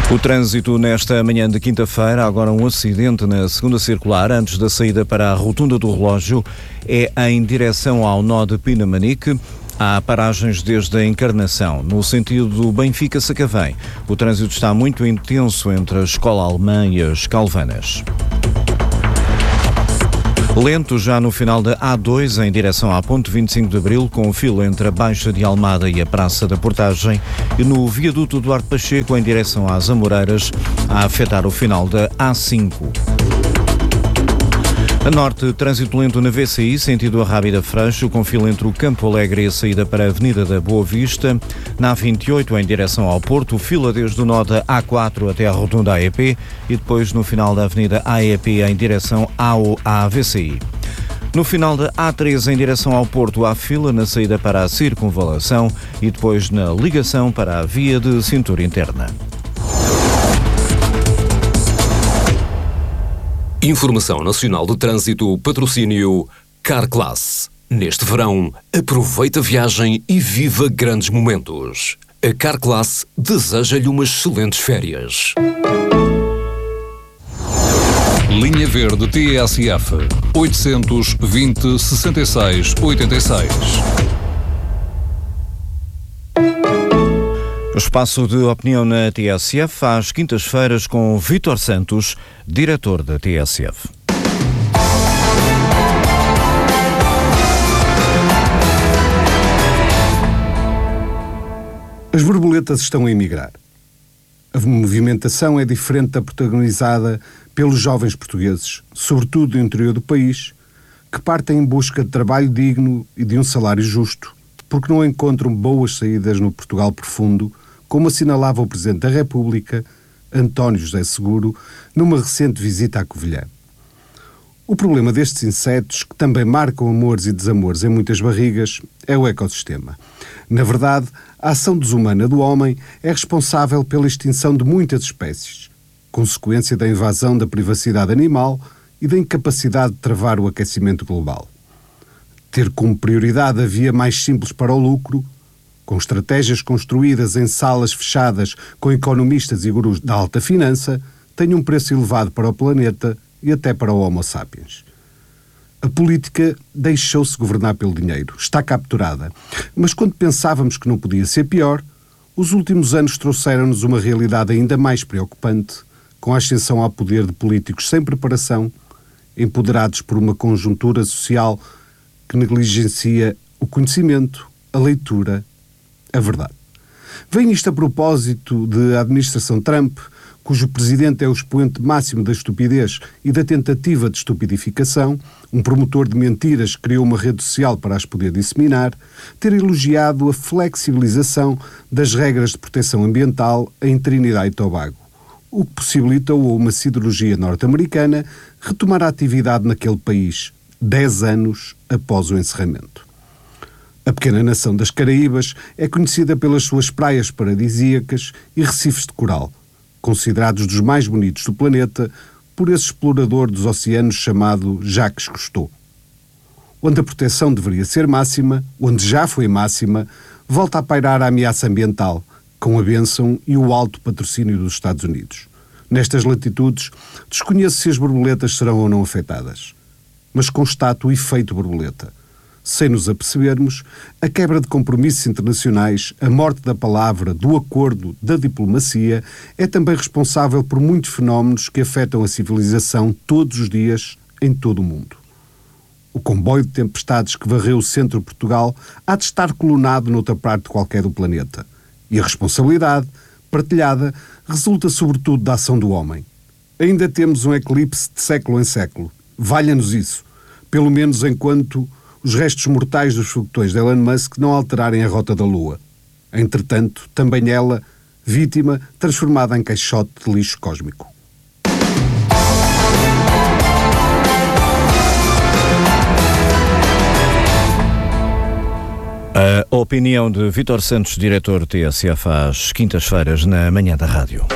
O trânsito nesta manhã de quinta-feira, agora um acidente na segunda circular, antes da saída para a Rotunda do Relógio, é em direção ao nó de Pinamanique. Há paragens desde a Encarnação, no sentido do Benfica-Sacavém. O trânsito está muito intenso entre a Escola Alemã e as Calvanas. Lento já no final da A2, em direção à Ponte 25 de Abril, com o filo entre a Baixa de Almada e a Praça da Portagem, e no viaduto Duarte Pacheco, em direção às Amoreiras, a afetar o final da A5. A norte, trânsito lento na VCI, sentido Arrábida Freixo, com filo entre o Campo Alegre e a saída para a Avenida da Boa Vista. Na A28, em direção ao Porto, fila desde o nó da A4 até a Rotunda AEP e depois no final da Avenida AEP em direção à VCI. No final da A3, em direção ao Porto, há fila na saída para a Circunvalação e depois na ligação para a via de cintura interna. Informação Nacional de Trânsito, patrocínio Carclass. Neste verão, aproveita a viagem e viva grandes momentos. A Carclass deseja-lhe umas excelentes férias. Linha Verde TSF 820 66 86. O espaço de opinião na TSF às quintas-feiras com Vítor Santos, diretor da TSF. As borboletas estão a emigrar. A movimentação é diferente da protagonizada pelos jovens portugueses, sobretudo no interior do país, que partem em busca de trabalho digno e de um salário justo, porque não encontram boas saídas no Portugal profundo, como assinalava o Presidente da República, António José Seguro, numa recente visita à Covilhã. O problema destes insetos, que também marcam amores e desamores em muitas barrigas, é o ecossistema. Na verdade, a ação desumana do homem é responsável pela extinção de muitas espécies, consequência da invasão da privacidade animal e da incapacidade de travar o aquecimento global. Ter como prioridade a via mais simples para o lucro, com estratégias construídas em salas fechadas com economistas e gurus da alta finança, tem um preço elevado para o planeta e até para o Homo sapiens. A política deixou-se governar pelo dinheiro, está capturada. Mas quando pensávamos que não podia ser pior, os últimos anos trouxeram-nos uma realidade ainda mais preocupante, com a ascensão ao poder de políticos sem preparação, empoderados por uma conjuntura social que negligencia o conhecimento, a leitura, a verdade. Vem isto a propósito da administração Trump, cujo presidente é o expoente máximo da estupidez e da tentativa de estupidificação, um promotor de mentiras que criou uma rede social para as poder disseminar, ter elogiado a flexibilização das regras de proteção ambiental em Trinidad e Tobago, o que possibilitou a uma siderurgia norte-americana retomar a atividade naquele país 10 anos após o encerramento. A pequena nação das Caraíbas é conhecida pelas suas praias paradisíacas e recifes de coral, considerados dos mais bonitos do planeta por esse explorador dos oceanos chamado Jacques Cousteau. Onde a proteção deveria ser máxima, onde já foi máxima, volta a pairar a ameaça ambiental, com a bênção e o alto patrocínio dos Estados Unidos. Nestas latitudes, desconheço se as borboletas serão ou não afetadas, mas constato o efeito borboleta. Sem nos apercebermos, a quebra de compromissos internacionais, a morte da palavra, do acordo, da diplomacia, é também responsável por muitos fenómenos que afetam a civilização todos os dias, em todo o mundo. O comboio de tempestades que varreu o centro de Portugal há de estar colunado noutra parte qualquer do planeta. E a responsabilidade, partilhada, resulta sobretudo da ação do homem. Ainda temos um eclipse de século em século. Valha-nos isso, pelo menos enquanto os restos mortais dos foguetões de Elon Musk não alterarem a rota da Lua. Entretanto, também ela, vítima, transformada em caixote de lixo cósmico. A opinião de Vítor Santos, diretor TSF, às quintas-feiras na manhã da rádio.